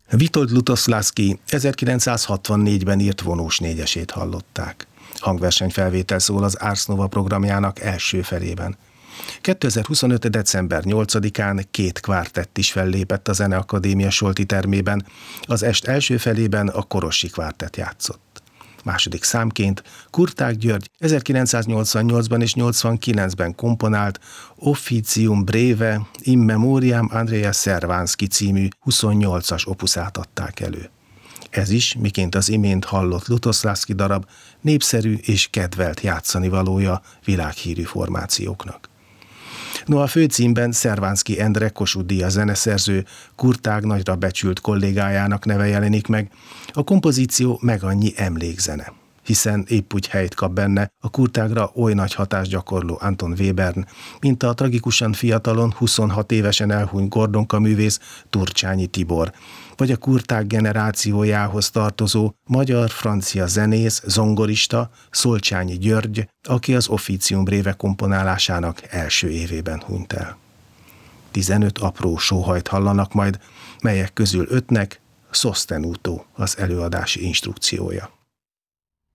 Witold Lutoslawski 1964-ben írt vonós négyesét hallották. Hangversenyfelvétel szól az Ars Nova programjának első felében. 2025. december 8-án 2 kvártett is fellépett a Zeneakadémia Solti termében, az est első felében a Korossi kvártett játszott. Második számként Kurtág György 1988-ban és 89-ben komponált Officium Breve in Memoriam Andrea Szervánszky című 28-as opuszát adták elő. Ez is, miként az imént hallott Lutoslawski darab, népszerű és kedvelt játszanivalója világhírű formációknak. No, a főcímben Szervánszky Endre Kossuth-díjas zeneszerző, Kurtág nagyra becsült kollégájának neve jelenik meg, a kompozíció meg annyi emlékzene, hiszen épp úgy helyt kap benne a Kurtágra oly nagy hatást gyakorló Anton Webern, mint a tragikusan fiatalon, 26 évesen elhunyt Gordonka művész Turcsányi Tibor, vagy a Kurtág generációjához tartozó magyar-francia zenész, zongorista Szolcsányi György, aki az Officium Breve komponálásának első évében hunyt el. 15 apró sóhajt hallanak majd, melyek közül 5-nek sostenuto az előadási instrukciója.